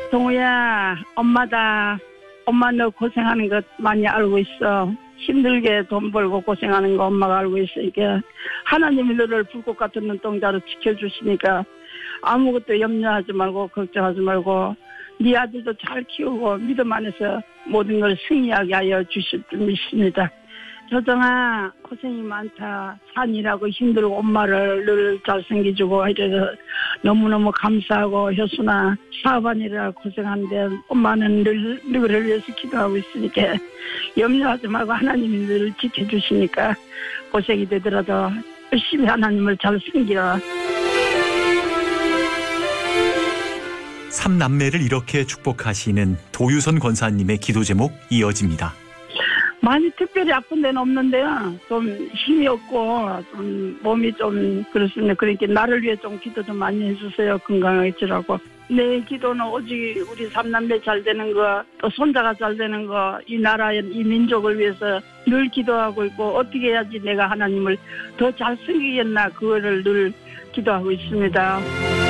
동우야, 엄마다. 엄마 너 고생하는 것 많이 알고 있어. 힘들게 돈 벌고 고생하는 거 엄마가 알고 있으니까 하나님이 너를 불꽃 같은 눈동자로 지켜주시니까 아무것도 염려하지 말고 걱정하지 말고 네 아들도 잘 키우고 믿음 안에서 모든 걸 승리하게 하여 주실 줄 믿습니다. 조정아, 고생이 많다. 산이라고 힘들고 엄마를 늘 잘생겨주고 이래서 너무너무 감사하고 효순아, 사업하느라 고생하는데 엄마는 늘 너를 위해서 기도하고 있으니까 염려하지 말고 하나님이 늘 지켜주시니까 고생이 되더라도 열심히 하나님을 잘 섬기라. 삼남매를 이렇게 축복하시는 도유선 권사님의 기도 제목 이어집니다. 많이 특별히 아픈 데는 없는데요. 좀 힘이 없고 좀 몸이 좀 그렇습니다. 그러니까 나를 위해 좀 기도 좀 많이 해주세요. 건강해지라고. 내 기도는 오직 우리 삼남매 잘 되는 거, 또 손자가 잘 되는 거, 이 나라, 이 민족을 위해서 늘 기도하고 있고 어떻게 해야지 내가 하나님을 더 잘 섬기겠나 그거를 늘 기도하고 있습니다.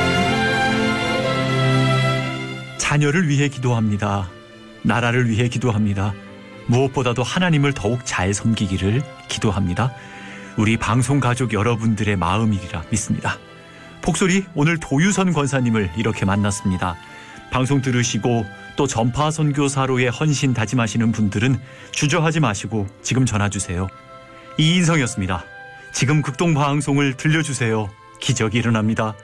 자녀를 위해 기도합니다. 나라를 위해 기도합니다. 무엇보다도 하나님을 더욱 잘 섬기기를 기도합니다. 우리 방송 가족 여러분들의 마음이리라 믿습니다. 폭소리 오늘 도유선 권사님을 이렇게 만났습니다. 방송 들으시고 또 전파 선교사로의 헌신 다짐하시는 분들은 주저하지 마시고 지금 전화주세요. 이인성이었습니다. 지금 극동방송을 들려주세요. 기적이 일어납니다.